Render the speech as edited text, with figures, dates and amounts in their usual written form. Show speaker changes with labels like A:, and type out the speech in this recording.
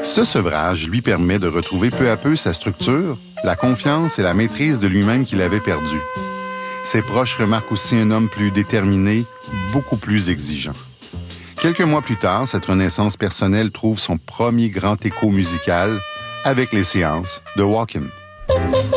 A: Ce sevrage lui permet de retrouver peu à peu sa structure, la confiance et la maîtrise de lui-même qu'il avait perdue. Ses proches remarquent aussi un homme plus déterminé, beaucoup plus exigeant. Quelques mois plus tard, cette renaissance personnelle trouve son premier grand écho musical avec les séances de Walk-In.